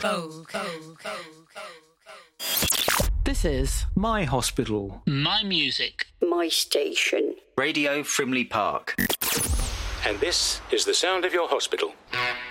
This is My Hospital. My music. My station. Radio Frimley Park. And this is the sound of your hospital.